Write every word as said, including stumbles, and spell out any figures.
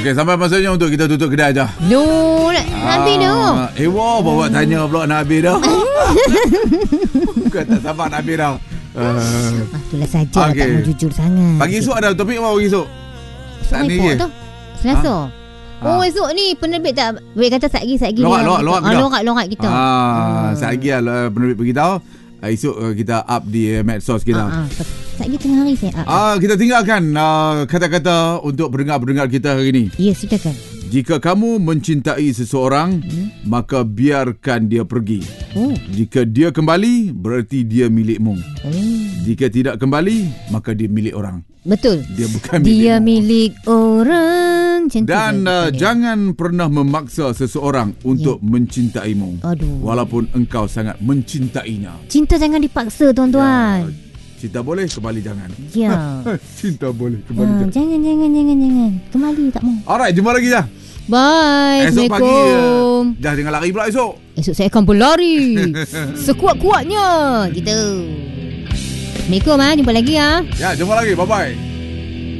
Okey, sampai masanya untuk kita tutup kedai je. No, Nabi tu. Eh, wah, bawa tanya pula Nabi dah. Bukan tak sabar Nabi dah. Uh, ah, itulah saja okay. Tak mau jujur sangat. Pagi esok ada topik apa pagi esok? Tak ni je. Selasa. Ha? Oh, esok ni penerbit tak boleh kata sat lagi sat lagi. Lorak lorak lorak kita. Lorak lorak kita. Ah, hmm. Sat lagi lah penerbit beritahu. Esok kita up di medsos kita. Ah, ah. Sat lagi tengah hari saya up. Ah, kita tinggalkan uh, kata-kata untuk pendengar-pendengar kita hari ini. Ya, silakan. Jika kamu mencintai seseorang, hmm? maka biarkan dia pergi. Oh. Jika dia kembali, berarti dia milikmu. Oh. Jika tidak kembali, maka dia milik orang. Betul. Dia bukan milik Dia milik orang. Dan uh, jangan pernah memaksa seseorang untuk ya. mencintaimu. Aduh. Walaupun engkau sangat mencintainya. Cinta jangan dipaksa, tuan-tuan. Ya. Cinta boleh, kembali jangan. Ya. Cinta boleh, kembali ya, jangan. Jangan, jangan, jangan, jangan. Kembali tak mau. Alright, jumpa lagi dah. Bye. Esok Assalamualaikum. pagi uh, dah jangan lari pula esok. Esok saya akan berlari sekuat-kuatnya gitu. Assalamualaikum ah, jumpa lagi ah. Ya, jumpa lagi. Bye bye.